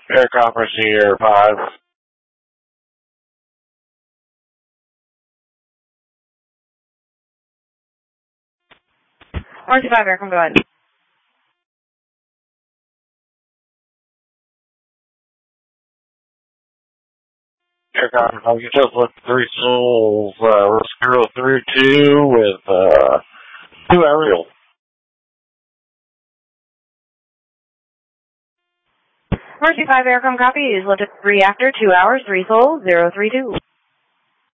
Air Conference Year 5. RC5 Aircom, go ahead. Air Conference, I'll get up with 3 souls, risk 032 with 2 aerial. RC5 Aircom, copy. Is lifted reactor, 2 hours, 3 souls, 032.